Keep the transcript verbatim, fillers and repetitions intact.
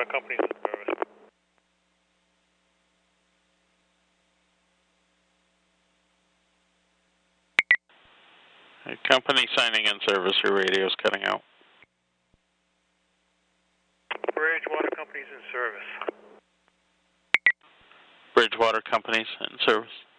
Bridgewater Companies in service. A company signing in service, your radio's cutting out. Bridgewater Companies in service. Bridgewater Companies in service.